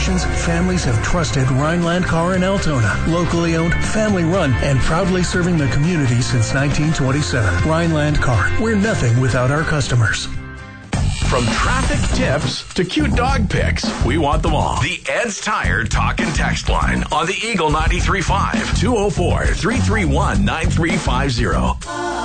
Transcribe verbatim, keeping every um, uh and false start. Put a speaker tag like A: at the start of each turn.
A: generations, families have trusted Rhineland Car in Altona. Locally owned, family run, and proudly serving the community since nineteen twenty-seven. Rhineland Car. We're nothing without our customers.
B: From traffic tips to cute dog pics, we want them all. The Ed's Tire Talk and Text line on the Eagle ninety-three point five, two oh four, three three one, nine three five zero.